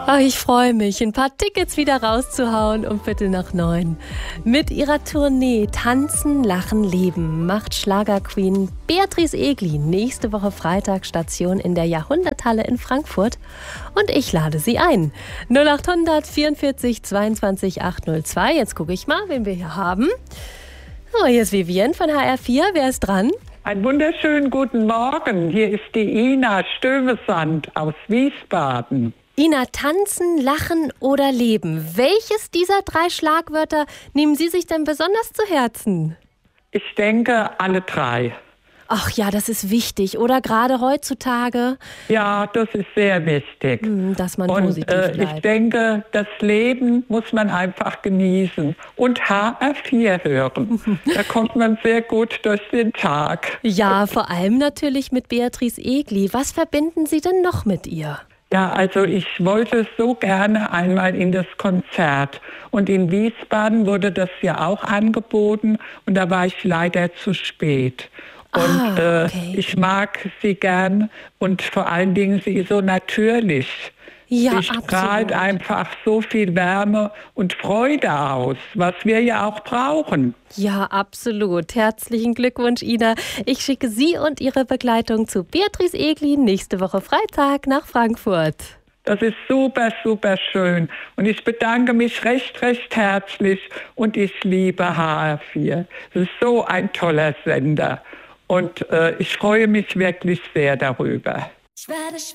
Oh, ich freue mich, ein paar Tickets wieder rauszuhauen um 8:45. Mit ihrer Tournee Tanzen, Lachen, Leben macht Schlagerqueen Beatrice Egli nächste Woche Freitag Station in der Jahrhunderthalle in Frankfurt. Und ich lade sie ein. 0800 44 22 802. Jetzt gucke ich mal, wen wir hier haben. So, hier ist Vivian von HR4. Wer ist dran? Einen wunderschönen guten Morgen. Hier ist die Ina Stövesand aus Wiesbaden. Ina, tanzen, lachen oder leben. Welches dieser 3 Schlagwörter nehmen Sie sich denn besonders zu Herzen? Ich denke, alle 3. Ach ja, das ist wichtig, oder? Gerade heutzutage. Ja, das ist sehr wichtig. Dass man und positiv bleibt. ich denke, das Leben muss man einfach genießen und HR4 hören. Da kommt man sehr gut durch den Tag. Ja, vor allem natürlich mit Beatrice Egli. Was verbinden Sie denn noch mit ihr? Ja, also ich wollte so gerne einmal in das Konzert. Und in Wiesbaden wurde das ja auch angeboten und da war ich leider zu spät. Und okay. Ich mag sie gern und vor allen Dingen sie ist so natürlich. Ja, sie strahlt absolut. einfach so viel Wärme und Freude aus, was wir ja auch brauchen. Ja, absolut. Herzlichen Glückwunsch, Ina. Ich schicke Sie und Ihre Begleitung zu Beatrice Egli nächste Woche Freitag nach Frankfurt. Das ist super, super schön. Und ich bedanke mich recht, recht herzlich und ich liebe HR4. Das ist so ein toller Sender. Und ich freue mich wirklich sehr darüber. Ich werde